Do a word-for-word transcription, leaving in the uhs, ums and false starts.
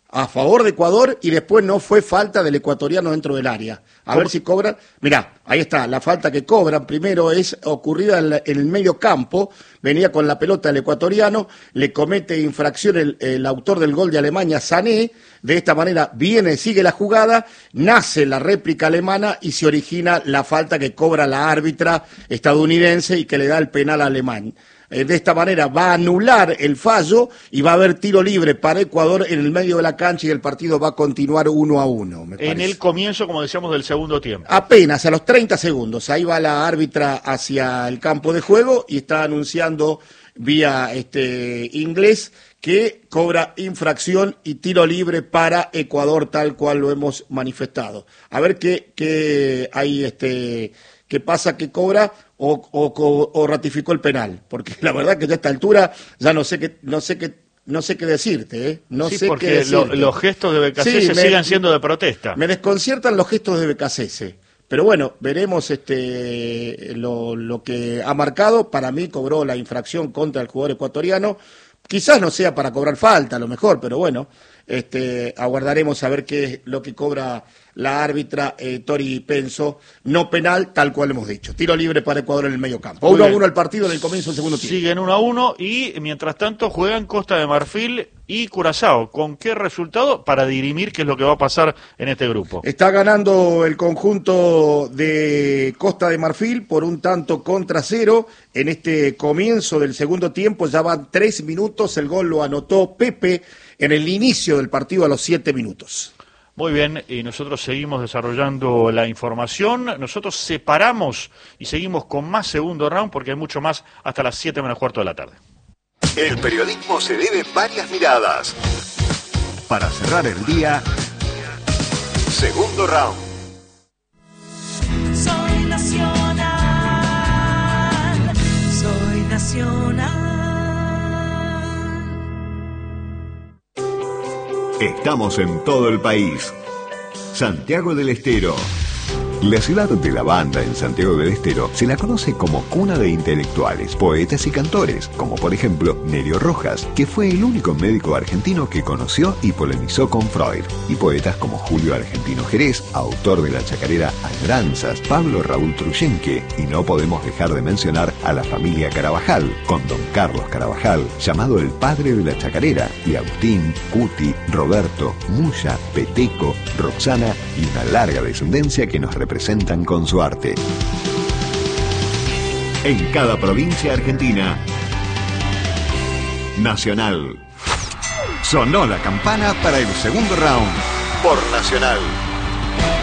a favor de Ecuador y después no fue falta del ecuatoriano dentro del área. A ¿Cómo? ver si cobran. Mirá, ahí está, la falta que cobran primero es ocurrida en, la, en el medio campo, venía con la pelota el ecuatoriano, le comete infracción el, el autor del gol de Alemania, Sané, de esta manera viene, sigue la jugada, nace la réplica alemana y se origina la falta que cobra la árbitra estadounidense y que le da el penal alemán. De esta manera va a anular el fallo y va a haber tiro libre para Ecuador en el medio de la cancha y el partido va a continuar uno a uno. Me en el comienzo, como decíamos, del segundo tiempo. Apenas, a los treinta segundos. Ahí va la árbitra hacia el campo de juego y está anunciando vía este inglés que cobra infracción y tiro libre para Ecuador, tal cual lo hemos manifestado. A ver qué, qué hay este... qué pasa que cobra o, o, o ratificó el penal, porque la verdad que ya a esta altura ya no sé qué, no sé qué, no sé qué decirte, ¿eh? No sí, sé porque qué decirte. Lo, los gestos de Becasese sí, siguen siendo de protesta. Me desconciertan los gestos de Becasese, pero bueno, veremos este lo, lo que ha marcado. Para mí cobró la infracción contra el jugador ecuatoriano. Quizás no sea para cobrar falta, a lo mejor, pero bueno, este, aguardaremos a ver qué es lo que cobra la árbitra eh, Tori Penso, no penal, tal cual hemos dicho. Tiro libre para Ecuador en el medio campo. uno a uno el partido en el comienzo del segundo tiempo. Siguen uno a uno y mientras tanto juegan Costa de Marfil y Curazao. ¿Con qué resultado? Para dirimir qué es lo que va a pasar en este grupo. Está ganando el conjunto de Costa de Marfil por un tanto contra cero. En este comienzo del segundo tiempo ya van tres minutos. El gol lo anotó Pepe en el inicio del partido a los siete minutos. Muy bien, y nosotros seguimos desarrollando la información. Nosotros separamos y seguimos con más segundo round porque hay mucho más hasta las siete menos cuarto de la tarde. El periodismo se lee de varias miradas. Para cerrar el día, segundo round. Soy nacional, soy nacional. Estamos en todo el país. Santiago del Estero. La ciudad de la banda en Santiago del Estero se la conoce como cuna de intelectuales, poetas y cantores, como por ejemplo Nerio Rojas, que fue el único médico argentino que conoció y polemizó con Freud, y poetas como Julio Argentino Jerez, autor de la chacarera Añoranzas, Pablo Raúl Truyenque, y no podemos dejar de mencionar a la familia Carabajal, con don Carlos Carabajal, llamado el padre de la chacarera, y Agustín, Cuti, Roberto, Muya, Peteco, Roxana y una larga descendencia que nos representan con su arte. En cada provincia argentina, Nacional. Sonó la campana para el segundo round por Nacional.